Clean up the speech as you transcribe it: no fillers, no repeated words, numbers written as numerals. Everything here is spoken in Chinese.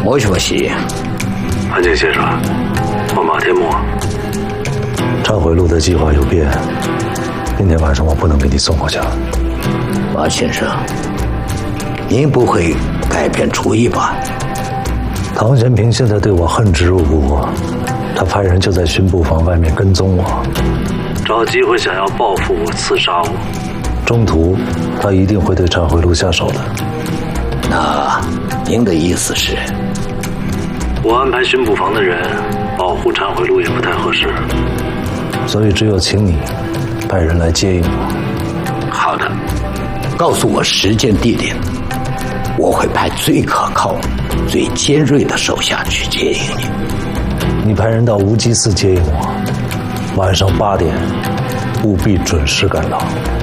もしもし， 安井先生，我马天木。 忏悔录的计划有变，今天晚上我不能给你送过去了。 马先生，您不会改变主意吧？ 唐玄平现在对我恨之入骨，他派人就在巡捕房外面跟踪我， 找机会想要报复我、刺杀我。 中途他一定会对忏悔录下手的。 那您的意思是？ 我安排巡捕房的人保护忏悔录也不太合适， 所以只有请你派人来接应我。 好的，告诉我时间地点，我会派最可靠、最尖锐的手下去接应你。 你派人到无极寺接应我，晚上8点，务必准时赶到。